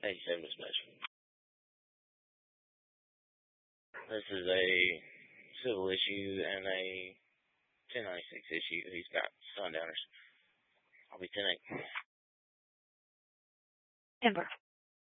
87 dispatch. This is a civil issue and a 1096 issue. He's got sundowners. I'll be 10-8. Denver.